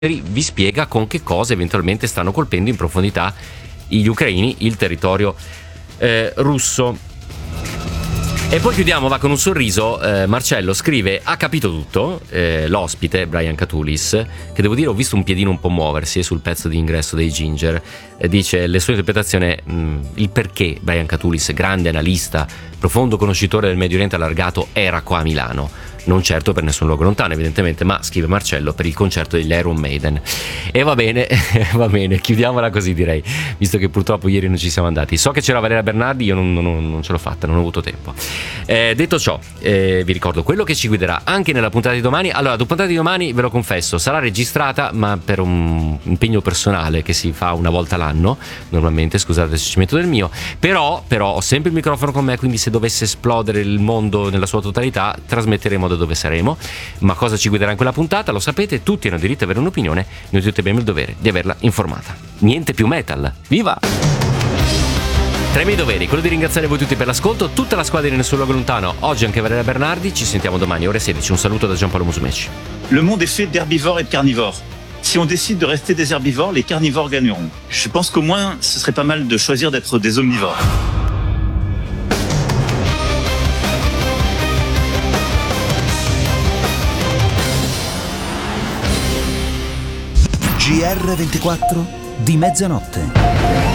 vi spiega con che cosa eventualmente stanno colpendo in profondità gli ucraini il territorio russo. E poi chiudiamo, va con un sorriso. Marcello scrive: ha capito tutto, l'ospite Brian Catulis, che devo dire ho visto un piedino un po' muoversi sul pezzo di ingresso dei Ginger. Dice le sue interpretazioni, il perché Brian Catulis, grande analista, profondo conoscitore del Medio Oriente allargato, era qua a Milano. Non certo per nessun luogo lontano evidentemente, ma, scrive Marcello, per il concerto degli Iron Maiden. E va bene, chiudiamola così, direi, visto che purtroppo ieri non ci siamo andati. So che c'era Valeria Bernardi, io non ce l'ho fatta, non ho avuto tempo. Detto ciò, vi ricordo quello che ci guiderà anche nella puntata di domani. Allora, la puntata di domani, ve lo confesso, sarà registrata, ma per un impegno personale che si fa una volta l'anno normalmente, scusate se ci metto del mio, però ho sempre il microfono con me, quindi se dovesse esplodere il mondo nella sua totalità, trasmetteremo da dove saremo. Ma cosa ci guiderà in quella puntata lo sapete, tutti hanno diritto ad avere un'opinione, noi tutti abbiamo il dovere di averla informata. Niente più metal, viva! Tra i miei doveri, quello di ringraziare voi tutti per l'ascolto, tutta la squadra di Nessun Luogo Lontano, oggi anche Valeria Bernardi. Ci sentiamo domani ore 16, un saluto da Giampaolo Musumeci. Le monde est fait d'herbivores et de carnivores. Si on décide de rester des herbivores, les carnivores gagneront. Je pense qu'au moins, ce serait pas mal de choisir d'être des omnivores. GR24 di mezzanotte.